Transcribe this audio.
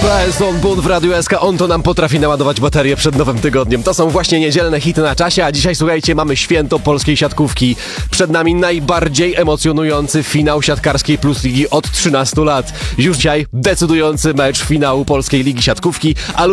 Son Boon w Radiu SK, on to nam potrafi naładować baterię przed nowym tygodniem. To są właśnie niedzielne hity na czasie, a dzisiaj, słuchajcie, mamy święto polskiej siatkówki. Przed nami najbardziej emocjonujący finał siatkarskiej Plus Ligi od 13 lat. Już dzisiaj decydujący mecz finału Polskiej Ligi Siatkówki, a